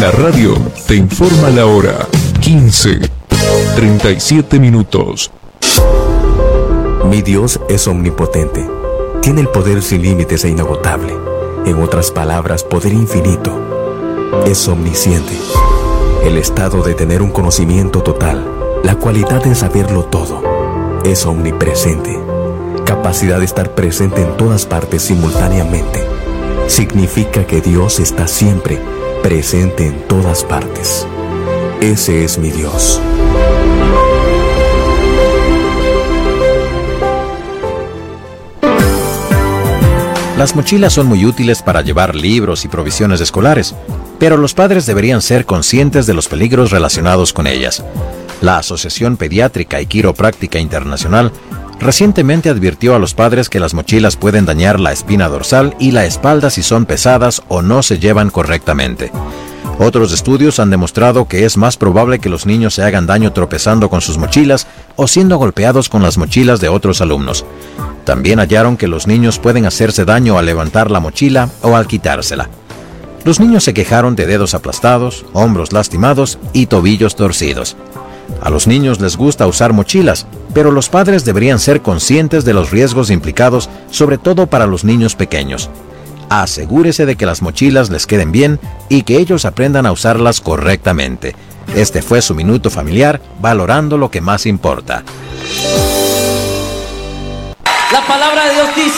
La radio te informa la hora. 15:37 minutos. Mi Dios es omnipotente. Tiene el poder sin límites e inagotable. En otras palabras, poder infinito. Es omnisciente. El estado de tener un conocimiento total. La cualidad de saberlo todo. Es omnipresente. Capacidad de estar presente en todas partes simultáneamente. Significa que Dios está siempre presente en todas partes. Ese es mi Dios. Las mochilas son muy útiles para llevar libros y provisiones escolares, pero los padres deberían ser conscientes de los peligros relacionados con ellas. La Asociación Pediátrica y Quiropráctica Internacional recientemente advirtió a los padres que las mochilas pueden dañar la espina dorsal y la espalda si son pesadas o no se llevan correctamente. Otros estudios han demostrado que es más probable que los niños se hagan daño tropezando con sus mochilas o siendo golpeados con las mochilas de otros alumnos. También hallaron que los niños pueden hacerse daño al levantar la mochila o al quitársela. Los niños se quejaron de dedos aplastados, hombros lastimados y tobillos torcidos. A los niños les gusta usar mochilas, pero los padres deberían ser conscientes de los riesgos implicados, sobre todo para los niños pequeños. Asegúrese de que las mochilas les queden bien y que ellos aprendan a usarlas correctamente. Este fue su Minuto Familiar, valorando lo que más importa. La palabra de Dios dice